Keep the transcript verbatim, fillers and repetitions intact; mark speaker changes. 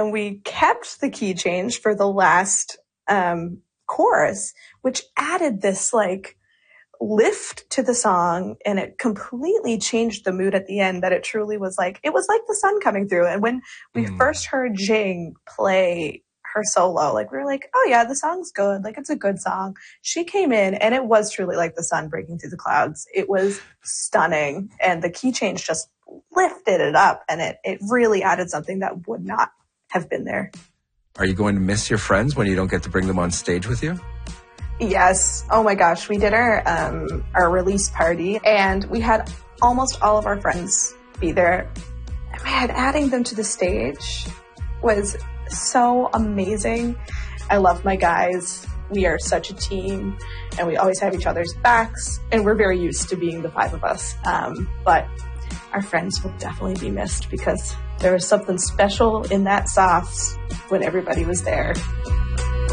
Speaker 1: then we kept the key change for the last um, chorus, which added this like lift to the song, and it completely changed the mood at the end, that it truly was like, it was like the sun coming through. And when we mm. first heard Jing play her solo, like we were like, oh yeah, the song's good, like it's a good song. She came in and it was truly like the sun breaking through the clouds. It was stunning, and the key change just lifted it up, and it it really added something that would not have been there.
Speaker 2: Are you going to miss your friends when you don't get to bring them on stage with you?
Speaker 1: Yes. Oh my gosh. We did our um, our release party, and we had almost all of our friends be there. Man, adding them to the stage was so amazing. I love my guys. We are such a team, and we always have each other's backs, and we're very used to being the five of us. Um, but our friends will definitely be missed, because there was something special in that sauce when everybody was there.